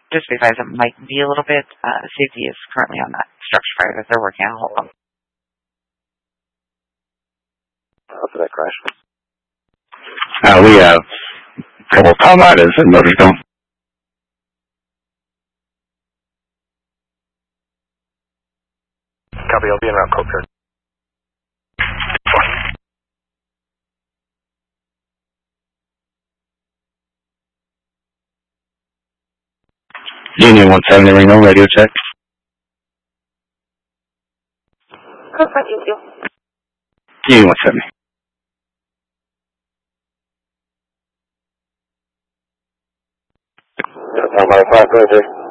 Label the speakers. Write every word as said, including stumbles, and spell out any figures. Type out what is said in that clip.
Speaker 1: just be advised it might be a little bit. Uh, safety is currently on that structure fire that they're working on. Hold on.
Speaker 2: After that crash.
Speaker 3: Uh, we have a couple of power riders and motors going.
Speaker 2: Copy, I'll be en route, code clear.
Speaker 3: Union one seventy, Reno, radio check.
Speaker 4: Code front, you two.
Speaker 3: Union one seventy.
Speaker 2: Yeah, five five, go ahead,